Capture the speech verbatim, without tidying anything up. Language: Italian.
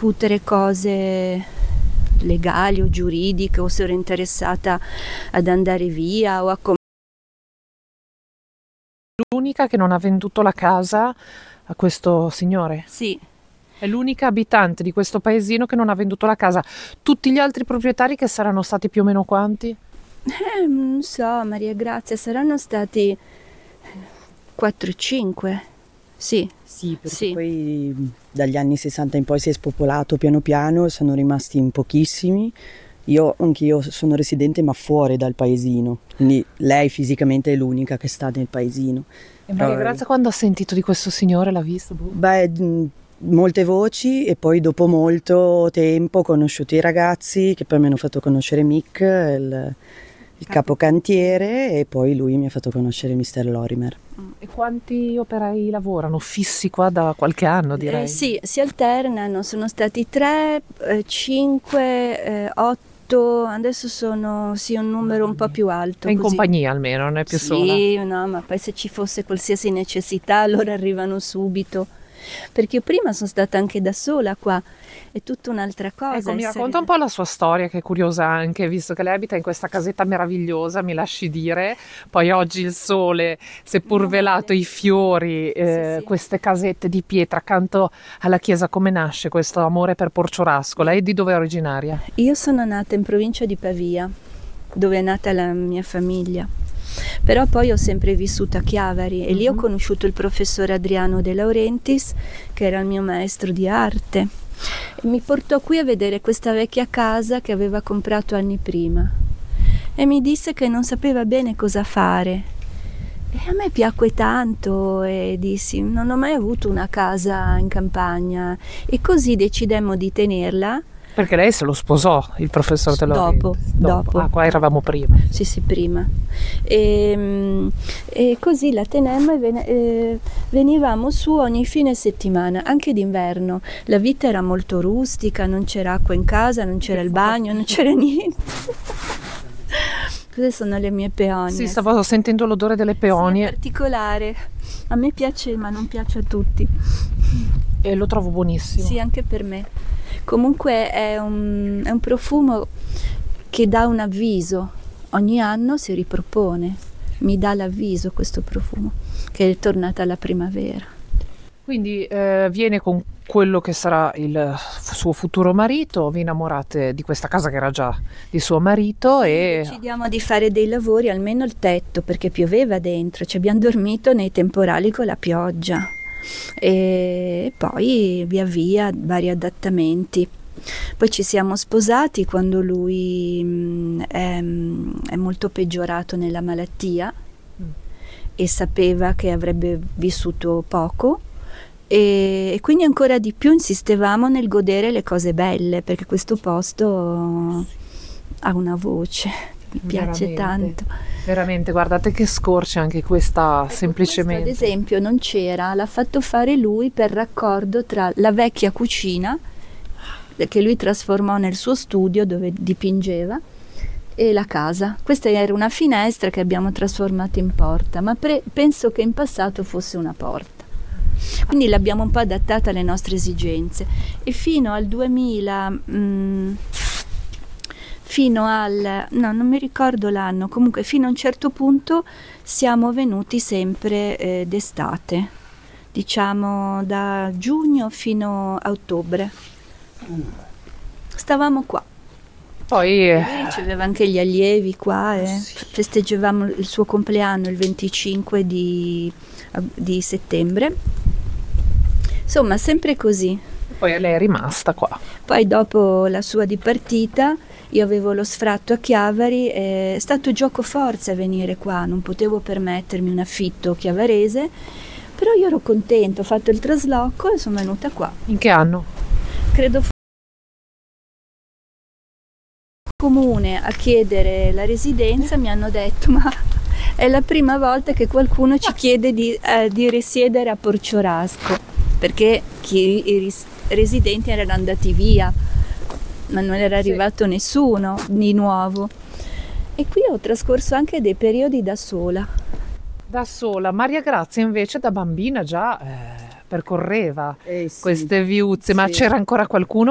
discutere cose legali o giuridiche, o se ero interessata ad andare via o a com- L'unica che non ha venduto la casa a questo signore? Sì. È l'unica abitante di questo paesino che non ha venduto la casa. Tutti gli altri proprietari, che saranno stati più o meno quanti? Eh, non so, Maria Grazia, saranno stati quattro cinque. Sì. Sì, perché Sì. poi dagli anni sessanta in poi si è spopolato piano piano, sono rimasti in pochissimi. Io, anch'io sono residente ma fuori dal paesino, quindi lei fisicamente è l'unica che sta nel paesino. E Maria Però- Grazia, quando ha sentito di questo signore, l'ha visto? Boh. Beh, mh, molte voci, e poi dopo molto tempo ho conosciuto i ragazzi che poi mi hanno fatto conoscere Mick, il, il capocantiere, e poi lui mi ha fatto conoscere mister Lorimer. E quanti operai lavorano fissi qua da qualche anno, direi? Eh, sì, si alternano, sono stati tre, cinque, otto, adesso sono sì un numero un po' più alto. È in così. compagnia almeno, non è più sola. Sì, no, ma poi se ci fosse qualsiasi necessità allora arrivano subito. Perché io prima sono stata anche da sola qua, è tutta un'altra cosa. Ecco, mi essere- racconta un po' la sua storia, che è curiosa anche, visto che lei abita in questa casetta meravigliosa, mi lasci dire. Poi oggi il sole, seppur No, velato vale. i fiori, eh, Sì, sì. queste casette di pietra accanto alla chiesa. Come nasce questo amore per Porciorasco? Lei di dove è originaria? Io sono nata in provincia di Pavia, dove è nata la mia famiglia. Però poi ho sempre vissuto a Chiavari e lì ho Mhm. conosciuto il professore Adriano De Laurentiis, che era il mio maestro di arte, e mi portò qui a vedere questa vecchia casa che aveva comprato anni prima e mi disse che non sapeva bene cosa fare. E a me piacque tanto e dissi: non ho mai avuto una casa in campagna, e così decidemmo di tenerla. Perché lei se lo sposò, il professor De Laurentiis. Dopo, dopo. Ah, qua eravamo prima. Sì, sì, prima. E, e così la tenemmo e ven- eh, venivamo su ogni fine settimana, anche d'inverno. La vita era molto rustica, non c'era acqua in casa, non c'era il bagno, non c'era niente. Queste sono le mie peonie. Sì, stavo sentendo l'odore delle Sì, peonie è particolare. A me piace, ma non piace a tutti. e lo trovo buonissimo. Sì, anche per me. Comunque è un, è un profumo che dà un avviso, ogni anno si ripropone, mi dà l'avviso questo profumo, che è tornata la primavera. Quindi eh, viene con quello che sarà il suo futuro marito, vi innamorate di questa casa che era già di suo marito e Decidiamo di fare dei lavori, almeno il tetto, perché pioveva dentro, ci abbiamo dormito nei temporali con la pioggia, e poi via via vari adattamenti. Poi ci siamo sposati quando lui mh, è, è molto peggiorato nella malattia e sapeva che avrebbe vissuto poco, e, e quindi ancora di più insistevamo nel godere le cose belle, perché questo posto ha una voce, mi piace Veramente. tanto. veramente guardate che scorce anche questa, Ecco, semplicemente. questo, ad esempio, non c'era, l'ha fatto fare lui per raccordo tra la vecchia cucina che lui trasformò nel suo studio dove dipingeva e la casa. Questa era una finestra che abbiamo trasformato in porta, ma pre- penso che in passato fosse una porta. Quindi l'abbiamo un po' adattata alle nostre esigenze, e fino al duemila, mh, fino al, no, non mi ricordo l'anno, comunque fino a un certo punto siamo venuti sempre eh, d'estate, diciamo da giugno fino a ottobre. Stavamo qua. Poi E eh, lui riceveva anche gli allievi qua e festeggiavamo il suo compleanno il venticinque di, di settembre. Insomma, sempre così. poi lei è rimasta qua. Poi dopo la sua dipartita io avevo lo sfratto a Chiavari, è stato gioco forza venire qua, non potevo permettermi un affitto chiavarese, però io ero contento, ho fatto il trasloco e sono venuta qua. In che anno? Credo fu comune a chiedere la residenza, mi hanno detto: ma è la prima volta che qualcuno ci chiede di, eh, di risiedere a Porciorasco, perché chi, i ris- residenti erano andati via, ma non era arrivato nessuno di nuovo. E qui ho trascorso anche dei periodi da sola. Da sola. Maria Grazia invece da bambina già eh, percorreva Eh sì, queste viuzze, ma sì. c'era ancora qualcuno